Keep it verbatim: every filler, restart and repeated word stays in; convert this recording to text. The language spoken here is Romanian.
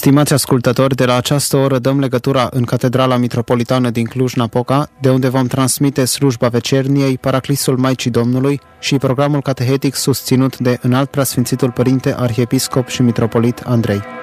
Stimați ascultători, de la această oră dăm legătura în Catedrala Mitropolitană din Cluj-Napoca, de unde vom transmite slujba vecerniei, Paraclisul Maicii Domnului și programul catehetic susținut de Înalt Preasfințitul Părinte Arhiepiscop și Mitropolit Andrei.